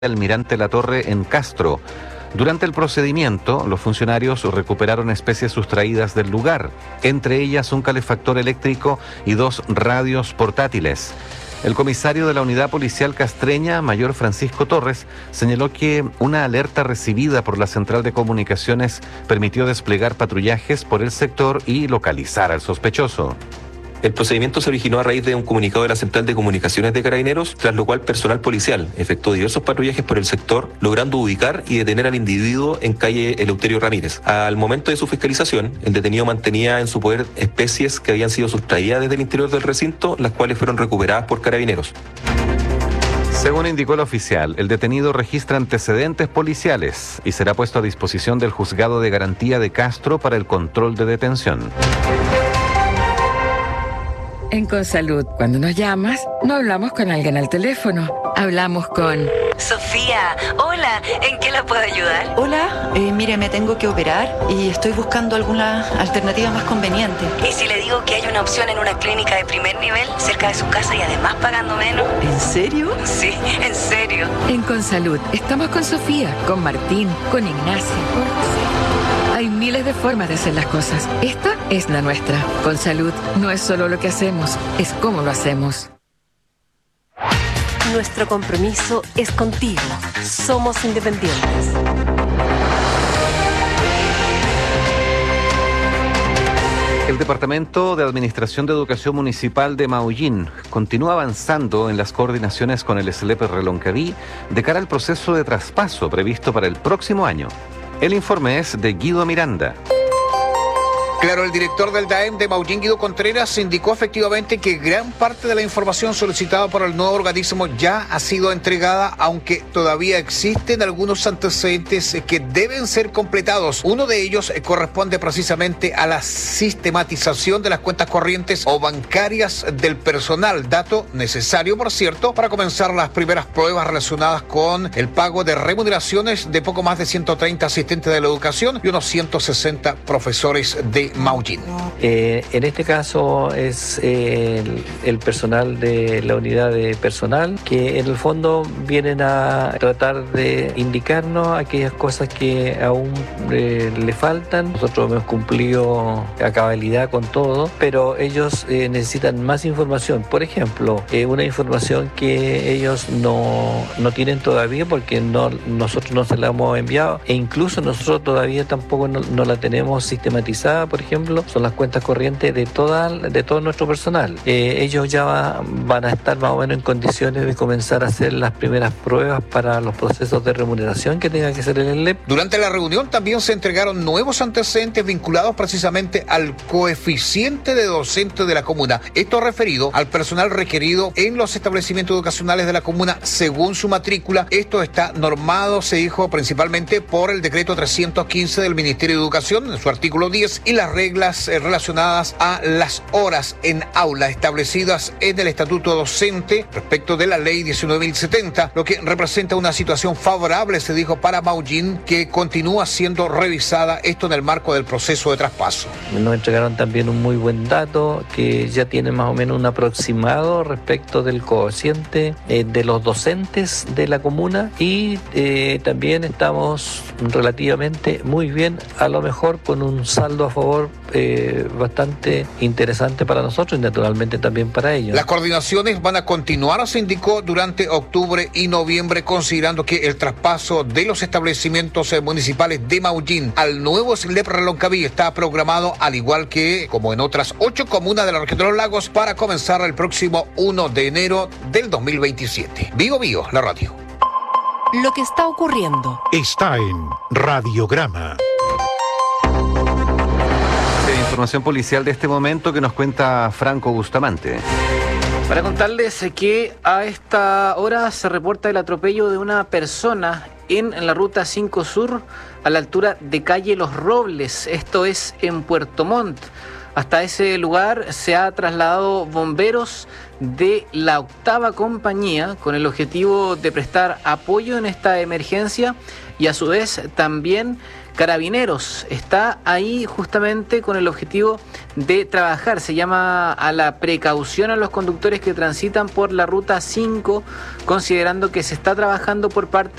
Almirante Latorre en Castro. Durante el procedimiento, los funcionarios recuperaron especies sustraídas del lugar, entre ellas un calefactor eléctrico y 2 radios portátiles. El comisario de la unidad policial castreña, mayor Francisco Torres, señaló que una alerta recibida por la central de comunicaciones permitió desplegar patrullajes por el sector y localizar al sospechoso. El procedimiento se originó a raíz de un comunicado de la Central de Comunicaciones de Carabineros, tras lo cual personal policial efectuó diversos patrullajes por el sector, logrando ubicar y detener al individuo en calle Eleuterio Ramírez. Al momento de su fiscalización, el detenido mantenía en su poder especies que habían sido sustraídas desde el interior del recinto, las cuales fueron recuperadas por Carabineros. Según indicó el oficial, el detenido registra antecedentes policiales y será puesto a disposición del Juzgado de Garantía de Castro para el control de detención. En Consalud, cuando nos llamas, no hablamos con alguien al teléfono. Hablamos con... Sofía, hola, ¿en qué la puedo ayudar? Hola, mire, me tengo que operar y estoy buscando alguna alternativa más conveniente. ¿Y si le digo que hay una opción en una clínica de primer nivel, cerca de su casa y además pagando menos? ¿En serio? Sí, en serio. En Consalud, estamos con Sofía, con Martín, con Ignacio, con José. Hay miles de formas de hacer las cosas. Esta es la nuestra. Consalud no es solo lo que hacemos, es cómo lo hacemos. Nuestro compromiso es contigo. Somos independientes. El Departamento de Administración de Educación Municipal de Maullín continúa avanzando en las coordinaciones con el SLEP Reloncaví de cara al proceso de traspaso previsto para el próximo año. El informe es de Guido Miranda. Claro, el director del DAEM de Maullín, Guido Contreras, indicó efectivamente que gran parte de la información solicitada por el nuevo organismo ya ha sido entregada, aunque todavía existen algunos antecedentes que deben ser completados. Uno de ellos corresponde precisamente a la sistematización de las cuentas corrientes o bancarias del personal, dato necesario, por cierto, para comenzar las primeras pruebas relacionadas con el pago de remuneraciones de poco más de 130 asistentes de la educación y unos 160 profesores de Maullín. En este caso es el personal de la unidad de personal que en el fondo vienen a tratar de indicarnos aquellas cosas que aún le faltan. Nosotros hemos cumplido a cabalidad con todo, pero ellos necesitan más información. Por ejemplo, una información que ellos no tienen todavía porque nosotros no se la hemos enviado e incluso nosotros todavía tampoco no la tenemos sistematizada. Por ejemplo, son las cuentas corrientes de todo nuestro personal. Ellos ya van a estar más o menos en condiciones de comenzar a hacer las primeras pruebas para los procesos de remuneración que tenga que hacer el SLEP. Durante la reunión también se entregaron nuevos antecedentes vinculados precisamente al coeficiente de docente de la comuna. Esto referido al personal requerido en los establecimientos educacionales de la comuna según su matrícula. Esto está normado, se dijo, principalmente por el decreto 315 del Ministerio de Educación, en su artículo 10, y las reglas relacionadas a las horas en aula establecidas en el Estatuto Docente respecto de la Ley 19.070, lo que representa una situación favorable, se dijo, para Maullín, que continúa siendo revisada, esto en el marco del proceso de traspaso. Nos entregaron también un muy buen dato que ya tiene más o menos un aproximado respecto del cociente de los docentes de la comuna y también estamos relativamente muy bien, a lo mejor con un saldo a favor bastante interesante para nosotros y naturalmente también para ellos. Las coordinaciones van a continuar, se indicó, durante octubre y noviembre, considerando que el traspaso de los establecimientos municipales de Maullín al nuevo SLEP Reloncaví está programado, al igual que como en otras 8 comunas de la región de los lagos, para comenzar el próximo 1 de enero del 2027. Vigo, la radio. Lo que está ocurriendo está en Radiograma. Información policial de este momento que nos cuenta Franco Bustamante. Para contarles que a esta hora se reporta el atropello de una persona en la ruta 5 Sur a la altura de calle Los Robles, esto es en Puerto Montt. Hasta ese lugar se ha trasladado bomberos de la 8ª compañía con el objetivo de prestar apoyo en esta emergencia, y a su vez también Carabineros está ahí justamente con el objetivo de trabajar. Se llama a la precaución a los conductores que transitan por la ruta 5, considerando que se está trabajando por parte